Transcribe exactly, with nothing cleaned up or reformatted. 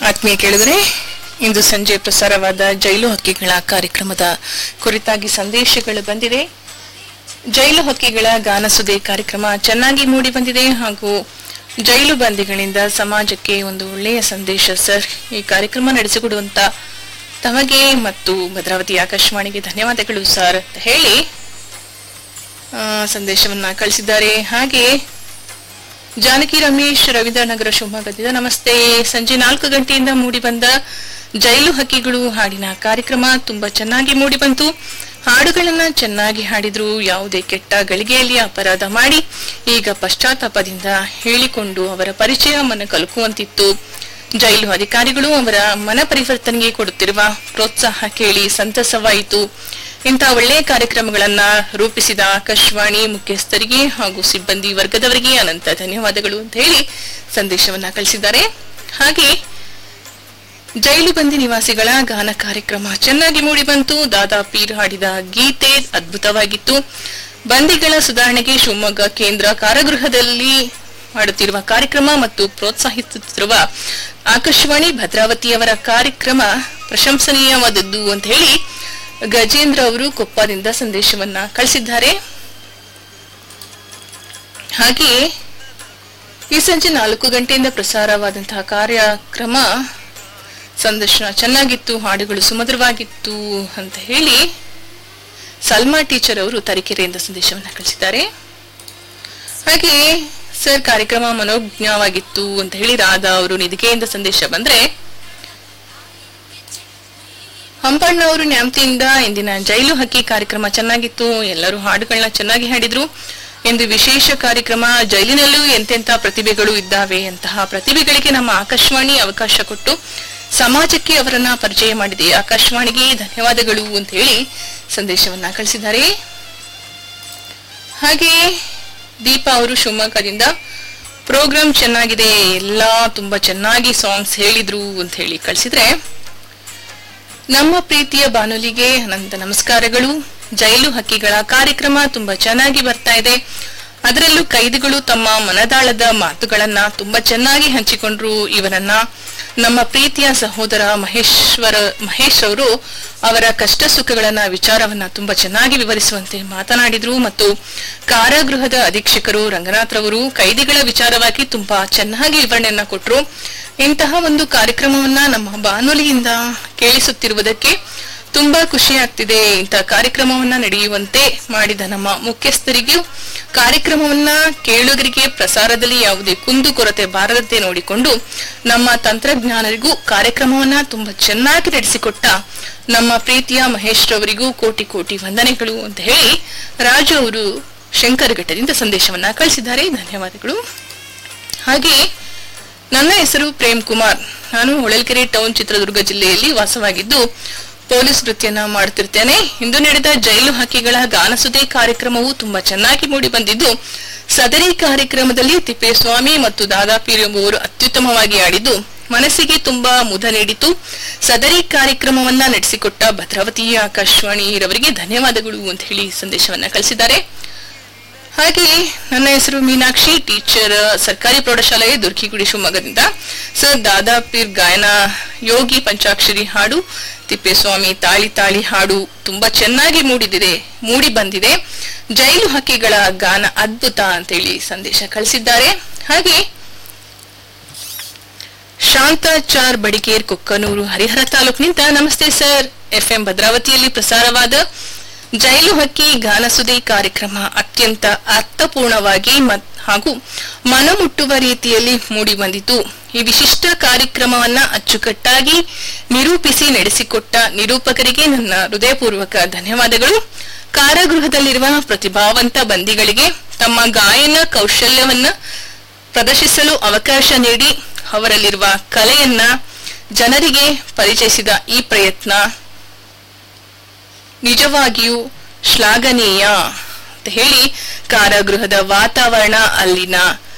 ಆತ್ಮೀಯ ಕೇಳಿದರೆ ಇಂದು ಸಂಜೆ ಪ್ರಸಾರವಾದ ಜೈಲು ಹಕ್ಕಿಗಳ ಕಾರ್ಯಕ್ರಮದ ಕುರಿತಾಗಿ ಸಂದೇಶಗಳು ಬಂದಿದೆ. ಜೈಲು ಹಕ್ಕಿಗಳ ಗಾನಸುದೆ ಕಾರ್ಯಕ್ರಮ ಚೆನ್ನಾಗಿ ಮೂಡಿ ಬಂದಿದೆ ಹಾಗೂ ಜೈಲು ಬಂದಿಗಳಿಂದ ಸಮಾಜಕ್ಕೆ ಒಂದು ಒಳ್ಳೆಯ ಸಂದೇಶ ಸರ್. ಈ ಕಾರ್ಯಕ್ರಮ ನಡೆಸಿಕೊಡುವಂತ ತಮಗೆ ಮತ್ತು ಭದ್ರಾವತಿ ಆಕಾಶವಾಣಿಗೆ ಧನ್ಯವಾದಗಳು ಸರ್ ಅಂತ ಹೇಳಿ ಸಂದೇಶವನ್ನ ಕಳಿಸಿದ್ದಾರೆ. ಹಾಗೆ ಜಾನಕಿ ರಮೇಶ್ ರವೀಂದ್ರನಗರ ಶಿವಮೊಗ್ಗದಿಂದ ನಮಸ್ತೆ, ಸಂಜೆ ನಾಲ್ಕು ಗಂಟೆಯಿಂದ ಮೂಡಿ ಬಂದ ಜೈಲು ಹಕ್ಕಿಗಳು ಹಾಡಿನ ಕಾರ್ಯಕ್ರಮ ತುಂಬಾ ಚೆನ್ನಾಗಿ ಮೂಡಿ ಬಂತು. ಹಾಡುಗಳನ್ನ ಚೆನ್ನಾಗಿ ಹಾಡಿದ್ರು, ಯಾವುದೇ ಕೆಟ್ಟ ಗಳಿಗೆಯಲ್ಲಿ ಅಪರಾಧ ಮಾಡಿ ಈಗ ಪಶ್ಚಾತ್ತಾಪದಿಂದ ಹೇಳಿಕೊಂಡು ಅವರ ಪರಿಚಯ ಮನ ಕಲಕುವಂತಿತ್ತು. ಜೈಲು ಅಧಿಕಾರಿಗಳು ಅವರ ಮನ ಪರಿವರ್ತನೆಗೆ ಕೊಡುತ್ತಿರುವ ಪ್ರೋತ್ಸಾಹ ಕೇಳಿ ಸಂತಸವಾಯಿತು. ಇಂತಹ ಒಳ್ಳೆಯ ಕಾರ್ಯಕ್ರಮಗಳನ್ನ ರೂಪಿಸಿದ ಆಕಾಶವಾಣಿ ಮುಖ್ಯಸ್ಥರಿಗೆ ಹಾಗೂ ಸಿಬ್ಬಂದಿ ವರ್ಗದವರಿಗೆ ಅನಂತ ಧನ್ಯವಾದಗಳು ಅಂತ ಹೇಳಿ ಸಂದೇಶವನ್ನ ಕಳಿಸಿದ್ದಾರೆ. ಹಾಗೆ ಜೈಲು ಬಂದಿ ನಿವಾಸಿಗಳ ಗಾನ ಕಾರ್ಯಕ್ರಮ ಚೆನ್ನಾಗಿ ಮೂಡಿ ಬಂತು. ದಾದಾ ಪೀರ್ ಹಾಡಿದ ಗೀತೆ ಅದ್ಭುತವಾಗಿತ್ತು. ಬಂದಿಗಳ ಸುಧಾರಣೆಗೆ ಶಿವಮೊಗ್ಗ ಕೇಂದ್ರ ಕಾರಾಗೃಹದಲ್ಲಿ ಮಾಡುತ್ತಿರುವ ಕಾರ್ಯಕ್ರಮ ಮತ್ತು ಪ್ರೋತ್ಸಾಹಿಸುತ್ತಿರುವ ಆಕಾಶವಾಣಿ ಭದ್ರಾವತಿಯವರ ಕಾರ್ಯಕ್ರಮ ಪ್ರಶಂಸನೀಯವಾದದ್ದು ಅಂತ ಹೇಳಿ ಗಜೇಂದ್ರ ಅವರು ಕೊಪ್ಪದಿಂದ ಸಂದೇಶವನ್ನ ಕಳಿಸಿದ್ದಾರೆ. ಹಾಗೆಯೇ ಈ ಸಂಜೆ ನಾಲ್ಕು ಗಂಟೆಯಿಂದ ಪ್ರಸಾರವಾದಂತಹ ಕಾರ್ಯಕ್ರಮ ಸಂದರ್ಶನ ಚೆನ್ನಾಗಿತ್ತು, ಹಾಡುಗಳು ಸುಮಧುರವಾಗಿತ್ತು ಅಂತ ಹೇಳಿ ಸಲ್ಮಾ ಟೀಚರ್ ಅವರು ತರೀಕೆರೆಯಿಂದ ಸಂದೇಶವನ್ನ ಕಳಿಸಿದ್ದಾರೆ. ಹಾಗೆಯೇ ಸರ್ ಕಾರ್ಯಕ್ರಮ ಮನೋಜ್ಞವಾಗಿತ್ತು ಅಂತ ಹೇಳಿ ರಾಧಾ ಅವರು ನಿಧಿಗೆಯಿಂದ ಸಂದೇಶ ಬಂದ್ರೆ, ಹಂಪಣ್ಣ ಅವರು ನ್ಯಾಮತಿಯಿಂದ ಇಂದಿನ ಜೈಲು ಹಕ್ಕಿ ಕಾರ್ಯಕ್ರಮ ಚೆನ್ನಾಗಿತ್ತು, ಎಲ್ಲರೂ ಹಾಡುಗಳನ್ನ ಚೆನ್ನಾಗಿ ಹಾಡಿದ್ರು. ಎಂದು ವಿಶೇಷ ಕಾರ್ಯಕ್ರಮ, ಜೈಲಿನಲ್ಲೂ ಎಂತೆಂತ ಪ್ರತಿಭೆಗಳು ಇದ್ದಾವೆ, ಅಂತಹ ಪ್ರತಿಭೆಗಳಿಗೆ ನಮ್ಮ ಆಕಾಶವಾಣಿ ಅವಕಾಶ ಕೊಟ್ಟು ಸಮಾಜಕ್ಕೆ ಅವರನ್ನ ಪರಿಚಯ ಮಾಡಿದೆ. ಆಕಾಶವಾಣಿಗೆ ಧನ್ಯವಾದಗಳು ಅಂತ ಹೇಳಿ ಸಂದೇಶವನ್ನ ಕಳಿಸಿದ್ದಾರೆ. ಹಾಗೆಯೇ ದೀಪಾ ಅವರು ಶಿವಮೊಗ್ಗದಿಂದ ಪ್ರೋಗ್ರಾಮ್ ಚೆನ್ನಾಗಿದೆ, ಎಲ್ಲಾ ತುಂಬಾ ಚೆನ್ನಾಗಿ ಸಾಂಗ್ಸ್ ಹೇಳಿದ್ರು ಅಂತ ಹೇಳಿ ಕಳಿಸಿದ್ರೆ, ನಮ್ಮ ಪ್ರೀತಿಯ ಬಾನುಲಿಗೆ ಅನಂತ ನಮಸ್ಕಾರಗಳು. ಜೈಲು ಹಕ್ಕಿಗಳ ಕಾರ್ಯಕ್ರಮ ತುಂಬಾ ಚೆನ್ನಾಗಿ ಬರ್ತಾ ಇದೆ. ಅದರಲ್ಲೂ ಕೈದಿಗಳು ತಮ್ಮ ಮನದಾಳದ ಮಾತುಗಳನ್ನ ತುಂಬಾ ಚೆನ್ನಾಗಿ ಹಂಚಿಕೊಂಡ್ರು. ಇವರನ್ನ ನಮ್ಮ ಪ್ರೀತಿಯ ಸಹೋದರ ಮಹೇಶ್ವರ ಮಹೇಶ್ ಅವರು ಅವರ ಕಷ್ಟ ಸುಖಗಳನ್ನ ವಿಚಾರವನ್ನ ತುಂಬಾ ಚೆನ್ನಾಗಿ ವಿವರಿಸುವಂತೆ ಮಾತನಾಡಿದ್ರು. ಮತ್ತು ಕಾರಾಗೃಹದ ಅಧೀಕ್ಷಕರು ರಂಗನಾಥ್ರವರು ಕೈದಿಗಳ ವಿಚಾರವಾಗಿ ತುಂಬಾ ಚೆನ್ನಾಗಿ ವಿವರಣೆಯನ್ನ ಕೊಟ್ರು. ಇಂತಹ ಒಂದು ಕಾರ್ಯಕ್ರಮವನ್ನ ನಮ್ಮ ಬಾನುಲಿಯಿಂದ ಕೇಳಿಸುತ್ತಿರುವುದಕ್ಕೆ ತುಂಬಾ ಖುಷಿ ಆಗ್ತಿದೆ. ಇಂತಹ ಕಾರ್ಯಕ್ರಮವನ್ನ ನಡೆಯುವಂತೆ ಮಾಡಿದ ನಮ್ಮ ಮುಖ್ಯಸ್ಥರಿಗೂ ಕಾರ್ಯಕ್ರಮವನ್ನ ಕೇಳುಗರಿಗೆ ಪ್ರಸಾರದಲ್ಲಿ ಯಾವುದೇ ಕುಂದು ಕೊರತೆ ಬಾರದಂತೆ ನೋಡಿಕೊಂಡು ನಮ್ಮ ತಂತ್ರಜ್ಞಾನರಿಗೂ ಕಾರ್ಯಕ್ರಮವನ್ನ ತುಂಬಾ ಚೆನ್ನಾಗಿ ನಡೆಸಿಕೊಟ್ಟ ನಮ್ಮ ಪ್ರೀತಿಯ ಮಹೇಶ್ ರವರಿಗೂ ಕೋಟಿ ಕೋಟಿ ವಂದನೆಗಳು ಅಂತ ಹೇಳಿ ರಾಜು ಅವರು ಶಂಕರಘಟ್ಟದಿಂದ ಸಂದೇಶವನ್ನ ಕಳಿಸಿದ್ದಾರೆ. ಧನ್ಯವಾದಗಳು. ಹಾಗೆ ನನ್ನ ಹೆಸರು ಪ್ರೇಮ್ ಕುಮಾರ್, ನಾನು ಹೊಳಲ್ಕೆರೆ ಟೌನ್ ಚಿತ್ರದುರ್ಗ ಜಿಲ್ಲೆಯಲ್ಲಿ ವಾಸವಾಗಿದ್ದು ಪೊಲೀಸ್ ವೃತ್ತಿಯನ್ನ ಮಾಡುತ್ತಿರ್ತೇನೆ. ಇಂದು ನಡೆದ ಜೈಲು ಹಕ್ಕಿಗಳ ಗಾನಸುದೆ ಕಾರ್ಯಕ್ರಮವು ತುಂಬಾ ಚೆನ್ನಾಗಿ ಮೂಡಿ ಬಂದಿದ್ದು, ಸದರಿ ಕಾರ್ಯಕ್ರಮದಲ್ಲಿ ತಿಪ್ಪೇಸ್ವಾಮಿ ಮತ್ತು ದಾದಾಪೀರ್ ಎಂಬುವರು ಅತ್ಯುತ್ತಮವಾಗಿ ಆಡಿದ್ದು ಮನಸ್ಸಿಗೆ ತುಂಬಾ ಮುದ ನೀಡಿತು. ಸದರಿ ಕಾರ್ಯಕ್ರಮವನ್ನ ನಡೆಸಿಕೊಟ್ಟ ಭದ್ರಾವತಿ ಆಕಾಶವಾಣಿ ರವರಿಗೆ ಧನ್ಯವಾದಗಳು ಅಂತ ಹೇಳಿ ಸಂದೇಶವನ್ನ ಕಳಿಸಿದ್ದಾರೆ. ಹಾಗೆ ನನ್ನ ಹೆಸರು ಮೀನಾಕ್ಷಿ, ಟೀಚರ್, ಸರ್ಕಾರಿ ಪ್ರೌಢಶಾಲೆ ದುರ್ಕಿಗುಡಿ ಶಿವಮೊಗ್ಗದಿಂದ. ಸರ್ ದಾದಾಪೀರ್ ಗಾಯನ, ಯೋಗಿ ಪಂಚಾಕ್ಷರಿ ಹಾಡು, ತಿಪ್ಪೇಸ್ವಾಮಿ ತಾಳಿ ತಾಳಿ ಹಾಡು ತುಂಬಾ ಚೆನ್ನಾಗಿ ಮೂಡಿದಿದೆ ಮೂಡಿ ಬಂದಿದೆ. ಜೈಲು ಹಕ್ಕಿಗಳ ಗಾನ ಅದ್ಭುತ ಅಂತೇಳಿ ಸಂದೇಶ ಕಳಿಸಿದ್ದಾರೆ. ಹಾಗೆ ಶಾಂತಾಚಾರ್ ಬಡಿಗೇರ್ ಕೊಕ್ಕನೂರು ಹರಿಹರ ತಾಲೂಕಿನಿಂದ ನಮಸ್ತೆ ಸರ್, ಎಫ್ ಎಂ ಭದ್ರಾವತಿಯಲ್ಲಿ ಪ್ರಸಾರವಾದ ಜೈಲು ಹಕ್ಕಿ ಗಾನಸುದೆ ಕಾರ್ಯಕ್ರಮ ಅತ್ಯಂತ ಅರ್ಥಪೂರ್ಣವಾಗಿ ಹಾಗೂ ಮನಮುಟ್ಟುವ ರೀತಿಯಲ್ಲಿ ಮೂಡಿ ಬಂದಿತು. ಈ ವಿಶಿಷ್ಟ ಕಾರ್ಯಕ್ರಮವನ್ನ ಅಚ್ಚುಕಟ್ಟಾಗಿ ನಿರೂಪಿಸಿ ನಡೆಸಿಕೊಟ್ಟ ನಿರೂಪಕರಿಗೆ ನನ್ನ ಹೃದಯಪೂರ್ವಕ ಧನ್ಯವಾದಗಳು. ಕಾರಾಗೃಹದಲ್ಲಿರುವ ಪ್ರತಿಭಾವಂತ ಬಂದಿಗಳಿಗೆ ತಮ್ಮ ಗಾಯನ ಕೌಶಲ್ಯವನ್ನ ಪ್ರದರ್ಶಿಸಲು ಅವಕಾಶ ನೀಡಿ ಅವರಲ್ಲಿರುವ ಕಲೆಯನ್ನ ಜನರಿಗೆ ಪರಿಚಯಿಸಿದ ಈ ಪ್ರಯತ್ನ ನಿಜವಾಗಿಯೂ ಶ್ಲಾಘನೀಯ ಅಂತ ಹೇಳಿ ಕಾರಾಗೃಹದ ವಾತಾವರಣ, ಅಲ್ಲಿನ